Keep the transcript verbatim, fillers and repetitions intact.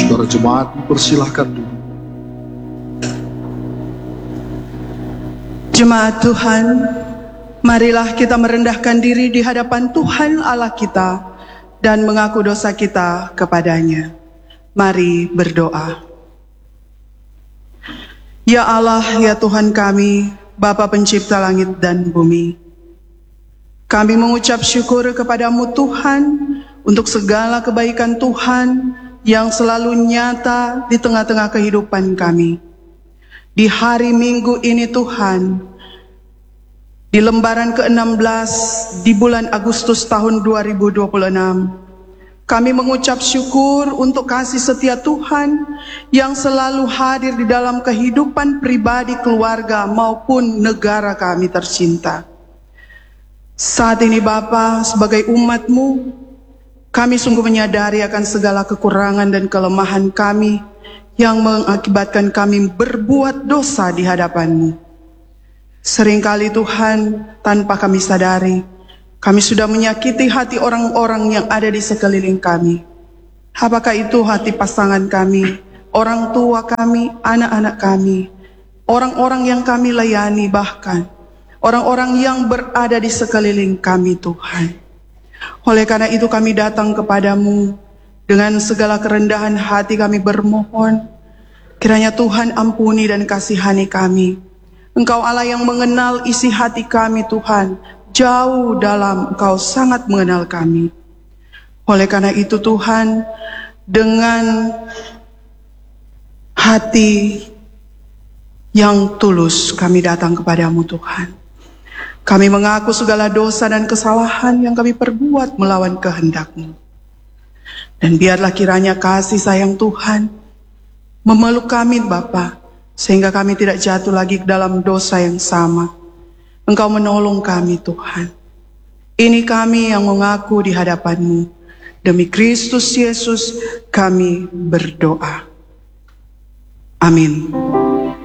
Saudara jemaat dipersilahkan dulu. Jemaat Tuhan, marilah kita merendahkan diri di hadapan Tuhan Allah kita dan mengaku dosa kita kepadanya. Mari berdoa. Ya Allah, ya Tuhan kami, Bapa pencipta langit dan bumi, kami mengucap syukur kepadamu Tuhan untuk segala kebaikan Tuhan yang selalu nyata di tengah-tengah kehidupan kami. Di hari Minggu ini Tuhan, di lembaran ke enam belas di bulan Agustus tahun dua ribu dua puluh enam, kami mengucap syukur untuk kasih setia Tuhan yang selalu hadir di dalam kehidupan pribadi, keluarga maupun negara kami tercinta. Saat ini Bapa, sebagai umat-Mu, kami sungguh menyadari akan segala kekurangan dan kelemahan kami yang mengakibatkan kami berbuat dosa di hadapan-Mu. Seringkali Tuhan, tanpa kami sadari, kami sudah menyakiti hati orang-orang yang ada di sekeliling kami. Apakah itu hati pasangan kami, orang tua kami, anak-anak kami, orang-orang yang kami layani, bahkan orang-orang yang berada di sekeliling kami Tuhan. Oleh karena itu kami datang kepadamu, dengan segala kerendahan hati kami bermohon, kiranya Tuhan ampuni dan kasihani kami. Engkau Allah yang mengenal isi hati kami Tuhan, jauh dalam Engkau sangat mengenal kami. Oleh karena itu Tuhan, dengan hati yang tulus kami datang kepadamu Tuhan. Kami mengaku segala dosa dan kesalahan yang kami perbuat melawan kehendak-Mu. Dan biarlah kiranya kasih sayang Tuhan memeluk kami Bapa, sehingga kami tidak jatuh lagi ke dalam dosa yang sama. Engkau menolong kami Tuhan. Ini kami yang mengaku di hadapan-Mu. Demi Kristus Yesus kami berdoa. Amin.